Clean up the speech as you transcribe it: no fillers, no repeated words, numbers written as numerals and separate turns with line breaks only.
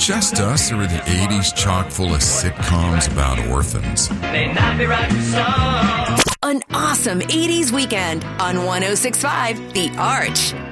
just us, or were the 80s chock full of sitcoms about orphans?
An awesome 80s weekend on 106.5 The Arch.